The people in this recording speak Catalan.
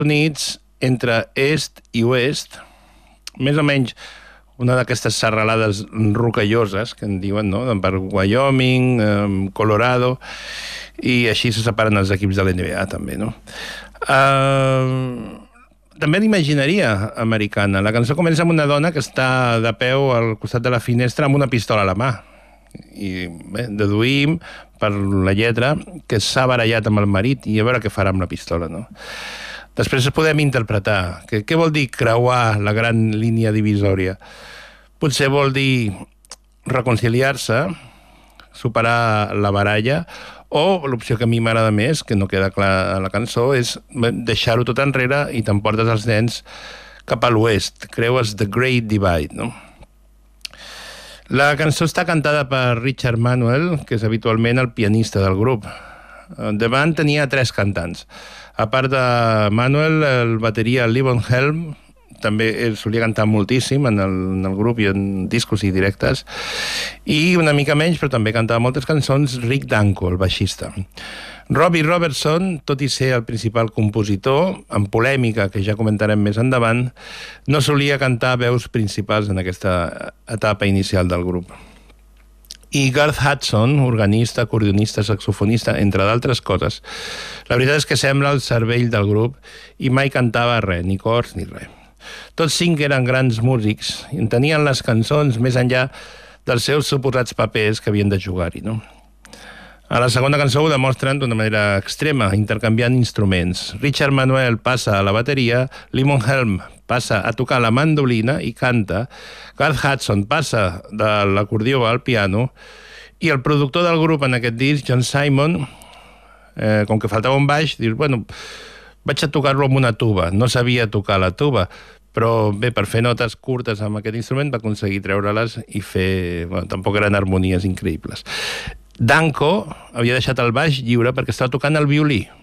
Units, entre est i oest, més o menys una d'aquestes serralades rocalloses que en diuen, no? Per Wyoming, Colorado, i així se separen els equips de l'NBA, també, no? També l'imaginaria americana. La cançó comença amb una dona que està de peu al costat de la finestra amb una pistola a la mà. I bé, deduïm per la lletra que s'ha barallat amb el marit i a veure què farà amb la pistola, no? Després podem interpretar què vol dir creuar la gran línia divisòria. Potser vol dir reconciliar-se, superar la baralla, o l'opció que a mi m'agrada més, que no queda clar a la cançó, és deixar-ho tot enrere i t'emportes els nens cap a l'oest. Creues The Great Divide, no? La cançó està cantada per Richard Manuel, que és habitualment el pianista del grup. The Band tenia 3 cantants. A part de Manuel, el bateria Levon Helm també solia cantar moltíssim en el grup i en discos i directes, i una mica menys, però també cantava moltes cançons, Rick Danko, el baixista. Robbie Robertson, tot i ser el principal compositor, amb polèmica, que ja comentarem més endavant, no solia cantar veus principals en aquesta etapa inicial del grup. I Garth Hudson, organista, acordionista, saxofonista, entre d'altres coses, la veritat és que sembla el cervell del grup i mai cantava res, ni cors ni res. Tots 5 eren grans músics i entenien les cançons més enllà dels seus suposats papers que havien de jugar-hi, no? A la segona cançó ho demostren d'una manera extrema, intercanviant instruments. Richard Manuel passa a la bateria, Levon Helm passa a tocar la mandolina i canta, Garth Hudson passa de l'acordió al piano, i el productor del grup en aquest disc, John Simon, com que faltava un baix, diu, bueno, vaig a tocar-lo amb una tuba. No sabia tocar la tuba, però bé, per fer notes curtes amb aquest instrument va aconseguir treure-les i fer... Bueno, tampoc eren harmonies increïbles. Danko havia deixat el baix lliure perquè estava tocant el violí.